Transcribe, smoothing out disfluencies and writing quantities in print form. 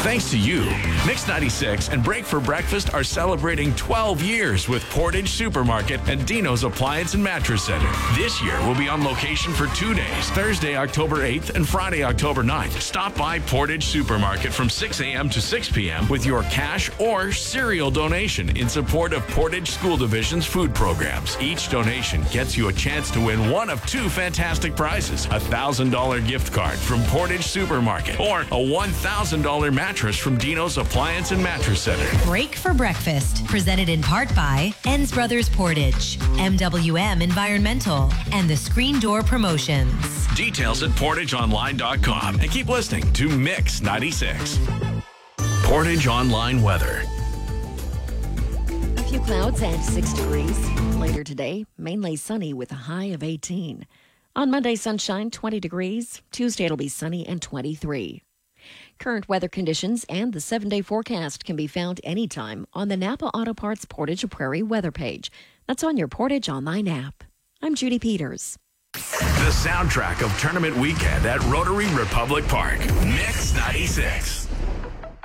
Thanks to you, Mix 96 and Break for Breakfast are celebrating 12 years with Portage Supermarket and Dino's Appliance and Mattress Center. This year, we'll be on location for 2 days, Thursday, October 8th and Friday, October 9th. Stop by Portage Supermarket from 6 a.m. to 6 p.m. with your cash or cereal donation in support of Portage School Division's food programs. Each donation gets you a chance to win one of 2 fantastic prizes: a $1,000 gift card from Portage Supermarket or a $1,000 mattress from Dino's Appliance and Mattress Center. Break for Breakfast, presented in part by Enns Brothers Portage, MWM Environmental, and the Screen Door Promotions. Details at portageonline.com, and keep listening to Mix 96. Portage Online weather. A few clouds and 6 degrees. Later today, mainly sunny with a high of 18. On Monday, sunshine, 20 degrees. Tuesday, it'll be sunny and 23. Current weather conditions and the 7-day forecast can be found anytime on the Napa Auto Parts Portage Prairie weather page. That's on your Portage Online app. I'm Judy Peters. The soundtrack of tournament weekend at Rotary Republic Park. Mix 96.